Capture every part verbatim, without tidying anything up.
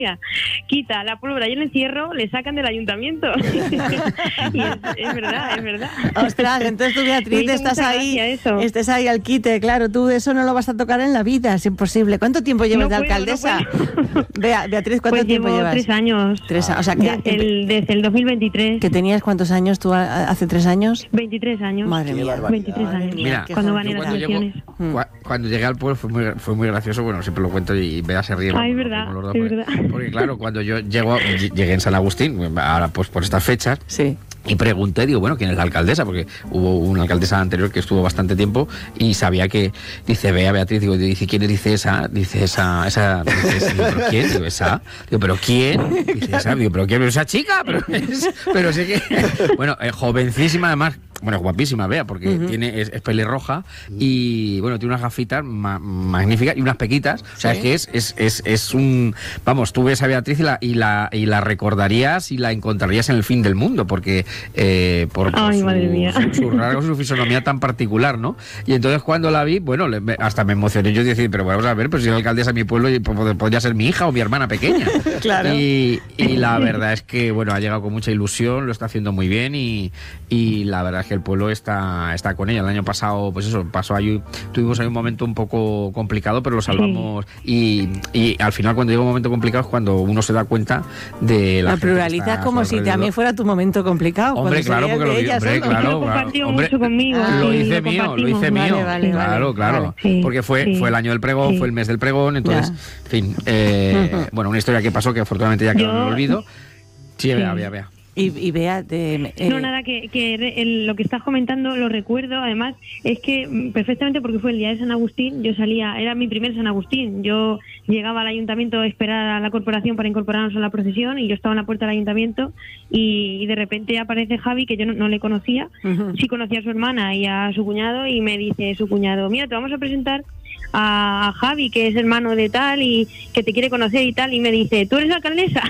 quita la pólvora y el encierro, le sacan del ayuntamiento. Y es, es verdad, es verdad. Ostras, entonces tú, Beatriz, estás ahí, estás ahí al quite, claro, tú eso no lo vas a tocar en la vida, es imposible. ¿Cuánto tiempo llevas no de puedo, alcaldesa? No Bea, Beatriz, ¿cuánto pues tiempo llevo llevas? Tres años. Tres años, o sea, que desde, el, desde el dos mil veintitrés. ¿Que tenías cuántos años tú hace tres años? veintitrés años. Madre mía, veintitrés años. Mira, cuando gané las elecciones. Llego, cuando llegué al pueblo fue muy, fue muy gracioso, bueno, siempre lo cuento y Bea se ríe. Ay, verdad, es porque, verdad. Porque claro, cuando yo llego, llegué en San Agustín, ahora pues por estas fechas, sí. Y pregunté, digo, bueno, ¿quién es la alcaldesa? Porque hubo una alcaldesa anterior que estuvo bastante tiempo y sabía que, dice, Bea, Beatriz, digo, dice, ¿quién dice esa? Dice, esa, esa, dice, esa. Digo, ¿pero quién? Digo, esa. Digo, ¿pero quién? Dice, esa. Digo, ¿pero quién? ¿Pero esa chica? Pero, es, pero sí que, bueno, eh, jovencísima además, bueno, guapísima, Bea, porque uh-huh. tiene, es, es pelirroja y, bueno, tiene unas gafitas ma- magníficas y unas pequitas, o sea, ¿sí? Es que es, es, es, es un, vamos, tú ves a Beatriz y la, y la, y la recordarías y la encontrarías en el fin del mundo, porque Eh, por, por Ay, su, madre mía. su, su rasgo, su fisonomía tan particular, ¿no? Y entonces cuando la vi, bueno, le, me, hasta me emocioné yo decir, pero vamos a ver, pues si es alcaldesa de mi pueblo, podría ser mi hija o mi hermana pequeña. Claro. Y, y la verdad es que, bueno, ha llegado con mucha ilusión, lo está haciendo muy bien y, y la verdad es que el pueblo está, está con ella. El año pasado, pues eso, pasó ahí, tuvimos ahí un momento un poco complicado, pero lo salvamos. Sí. Y, y al final, cuando llega un momento complicado, es cuando uno se da cuenta de la, la pluralidad, como si también fuera tu momento complicado. Hombre, claro, porque lo, ella, hombre, claro, lo compartió hombre, mucho conmigo. Lo sí, hice lo mío, lo hice mío. Vale, vale, claro, vale, claro. Vale. Sí, porque fue, sí. fue el año del pregón, sí. fue el mes del pregón, entonces, ya. en fin, eh, uh-huh. bueno, una historia que pasó que afortunadamente ya quedó en el olvido. Sí, sí. vea, vea, vea. Y, y Bea, de, eh... no, nada, que, que el, lo que estás comentando lo recuerdo, además, es que perfectamente porque fue el día de San Agustín, yo salía, era mi primer San Agustín, yo llegaba al ayuntamiento a esperar a la corporación para incorporarnos a la procesión y yo estaba en la puerta del ayuntamiento y, y de repente aparece Javi, que yo no, no le conocía, uh-huh. sí conocía a su hermana y a su cuñado y me dice su cuñado, mira, te vamos a presentar a Javi, que es hermano de tal y que te quiere conocer y tal, y me dice, ¿tú eres la alcaldesa?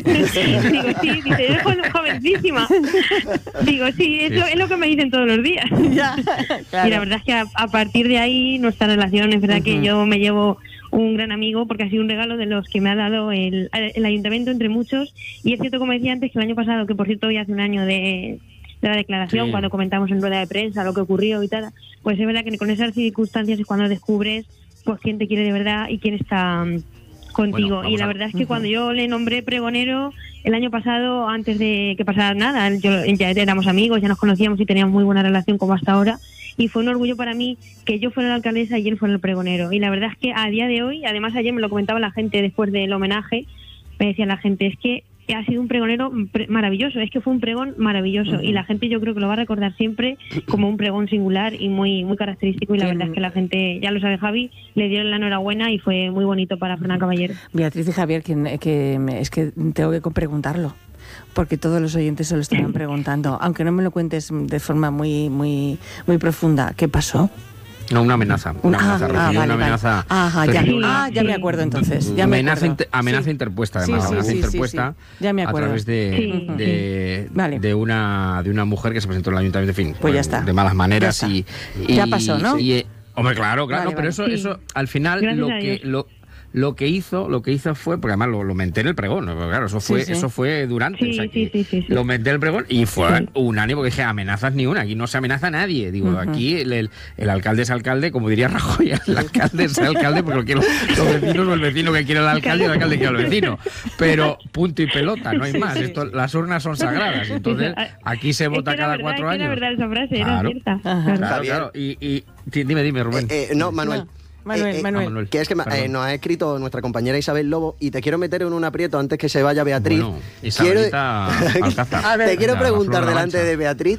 Digo, sí, dice, eres jovencísima. Digo, sí, es lo, es lo que me dicen todos los días. Ya, claro. Y la verdad es que a, a partir de ahí nuestra relación, es verdad uh-huh. que yo me llevo un gran amigo porque ha sido un regalo de los que me ha dado el, el ayuntamiento entre muchos, y es cierto, como decía antes, que el año pasado, que por cierto hoy hace un año de... de la declaración, sí. cuando comentamos en rueda de prensa lo que ocurrió y tal, pues es verdad que con esas circunstancias es cuando descubres pues quién te quiere de verdad y quién está um, contigo. Bueno, y la a... verdad es que uh-huh. cuando yo le nombré pregonero el año pasado, antes de que pasara nada, yo, ya éramos amigos, ya nos conocíamos y teníamos muy buena relación como hasta ahora, y fue un orgullo para mí que yo fuera la alcaldesa y él fuera el pregonero. Y la verdad es que a día de hoy, además ayer me lo comentaba la gente después del homenaje, me decía la gente, es que ha sido un pregonero pre- maravilloso, es que fue un pregón maravilloso uh-huh. y la gente yo creo que lo va a recordar siempre como un pregón singular y muy muy característico, y la verdad es que la gente, ya lo sabe Javi, le dieron la enhorabuena y fue muy bonito para Fernán Caballero. Beatriz y Javier, que, que es que tengo que preguntarlo porque todos los oyentes se lo estaban preguntando, aunque no me lo cuentes de forma muy muy muy profunda. ¿Qué pasó? No, una amenaza. Una ah, amenaza. Ah, vale, una amenaza. Vale. Ajá, ya, una, ah, ya me acuerdo entonces. Ya amenaza, me inter, amenaza sí. interpuesta, además. Sí, sí, amenaza sí, interpuesta sí, sí. Ya me acuerdo. a través de, sí. de, vale. de, una, de una mujer que se presentó en el ayuntamiento, en fin, pues ya está. de malas maneras. Ya, y, y ya pasó, ¿no? Y, hombre, claro, claro, vale, pero vale. eso, sí. eso al final Gracias lo que... Lo, Lo que hizo, lo que hizo fue, porque además lo, lo menté en el pregón, ¿no? Claro, eso fue, sí, sí. eso fue durante, sí, o sea, sí, sí, sí, sí. lo menté en el pregón y fue sí. unánime, porque dije, amenazas ni una, aquí no se amenaza a nadie, digo, uh-huh. aquí el, el, el alcalde es alcalde, como diría Rajoy, el alcalde es alcalde, porque lo quiero, los vecinos o el vecino que quiere al alcalde y el alcalde que quiere al vecino, pero punto y pelota, no hay más, esto, las urnas son sagradas, entonces aquí se vota cada verdad, cuatro es años. Era verdad esa frase, claro. era cierta. Claro, claro, claro. Y, y dime, dime, Rubén. Eh, eh, no, Manuel. No. Manuel, eh, eh, Manuel. Manuel. Que es que eh, nos ha escrito nuestra compañera Isabel Lobo y te quiero meter en un aprieto antes que se vaya Beatriz. Bueno, Isabelita quiero... a ver, te quiero preguntar delante de Beatriz,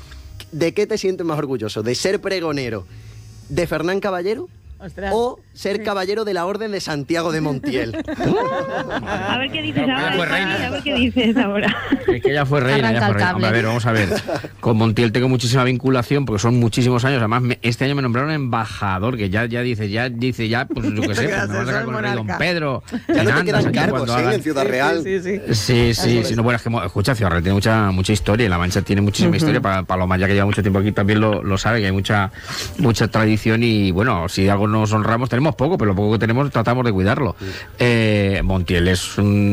¿de qué te sientes más orgulloso? ¿De ser pregonero de Fernán Caballero? Ostras. O ser caballero de la Orden de Santiago de Montiel. A ver qué dices no, ahora. Fue reina. A ver qué dices ahora. Es que ella fue reina, ella fue reina. Hombre, a ver, vamos a ver. Con Montiel tengo muchísima vinculación porque son muchísimos años. Además, me, este año me nombraron embajador, que ya, ya dice, ya dice, ya, pues yo qué sé, pues me van a sacar con el rey Don Pedro. Ya no te quedan cargos, ¿eh? Hagan... En Ciudad Real. Sí, sí, sí. Sí, sí, sí no, bueno, es que, escucha, Ciudad Real tiene mucha, mucha historia y La Mancha tiene muchísima uh-huh. historia. Para Paloma, ya que lleva mucho tiempo aquí, también lo, lo sabe, que hay mucha, mucha tradición y, bueno, si algo nos honramos, tenemos tenemos poco, pero lo poco que tenemos tratamos de cuidarlo. Eh, Montiel es un